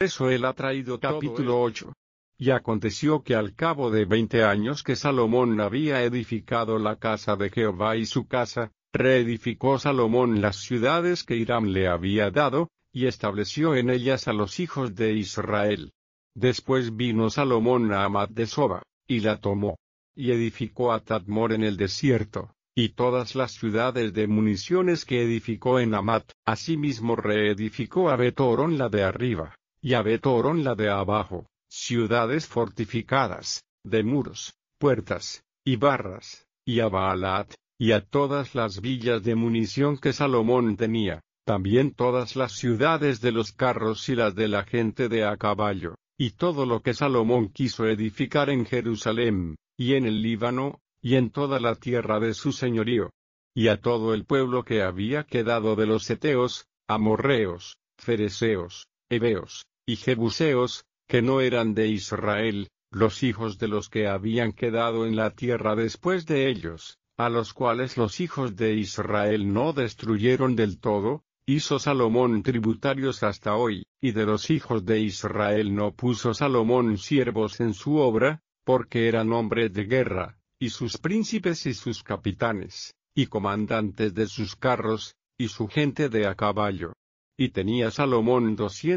Eso él ha traído capítulo 8. Y aconteció que al cabo de 20 años que Salomón había edificado la casa de Jehová y su casa, reedificó Salomón las ciudades que Hiram le había dado, y estableció en ellas a los hijos de Israel. Después vino Salomón a Hamat de Soba, y la tomó, y edificó a Tadmor en el desierto, y todas las ciudades de municiones que edificó en Hamat. Asimismo reedificó a Bet-Horón la de arriba, y a Bet-Horón la de abajo, ciudades fortificadas, de muros, puertas, y barras, y a Baalat, y a todas las villas de munición que Salomón tenía, también todas las ciudades de los carros y las de la gente de a caballo, y todo lo que Salomón quiso edificar en Jerusalén, y en el Líbano, y en toda la tierra de su señorío. Y a todo el pueblo que había quedado de los heteos, amorreos, fereceos, heveos, y jebuseos, que no eran de Israel, los hijos de los que habían quedado en la tierra después de ellos, a los cuales los hijos de Israel no destruyeron del todo, hizo Salomón tributarios hasta hoy, y de los hijos de Israel no puso Salomón siervos en su obra, porque eran hombres de guerra, y sus príncipes y sus capitanes, y comandantes de sus carros, y su gente de a caballo. Y tenía Salomón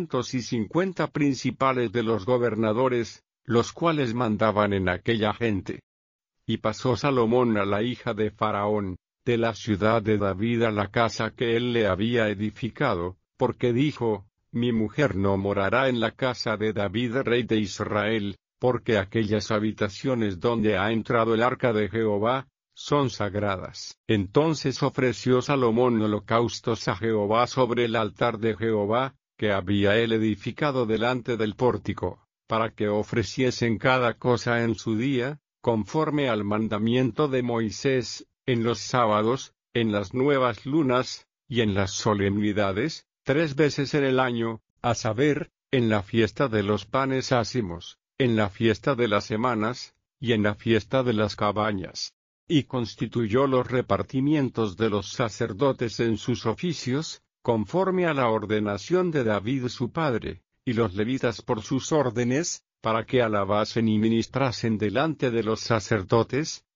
250 principales de los gobernadores, los cuales mandaban en aquella gente. Y pasó Salomón a la hija de Faraón, de la ciudad de David a la casa que él le había edificado, porque dijo, mi mujer no morará en la casa de David rey de Israel, porque aquellas habitaciones donde ha entrado el arca de Jehová, son sagradas. Entonces ofreció Salomón holocaustos a Jehová sobre el altar de Jehová, que había él edificado delante del pórtico, para que ofreciesen cada cosa en su día, conforme al mandamiento de Moisés, en los sábados, en las nuevas lunas, y en las solemnidades, 3 veces en el año, a saber, en la fiesta de los panes ácimos, en la fiesta de las semanas, y en la fiesta de las cabañas. Y constituyó los repartimientos de los sacerdotes en sus oficios, conforme a la ordenación de David su padre, y los levitas por sus órdenes, para que alabasen y ministrasen delante de los sacerdotes,